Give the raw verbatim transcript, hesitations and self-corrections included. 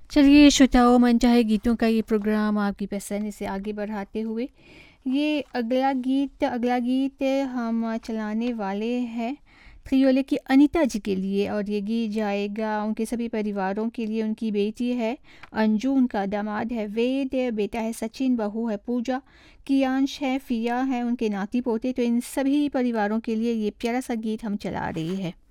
चलिए श्रोताओं, मनचाहे गीतों का ये प्रोग्राम आपकी पसंद से आगे बढ़ाते हुए ये अगला गीत अगला गीत हम चलाने वाले हैं त्रियोले की अनीता जी के लिए। और ये गीत जाएगा उनके सभी परिवारों के लिए। उनकी बेटी है अंजू, उनका दामाद है वेद, बेटा है सचिन, बहू है पूजा, कियांश है, फिया है, उनके नाती पोते। तो इन सभी परिवारों के लिए ये प्यारा सा गीत हम चला रही है।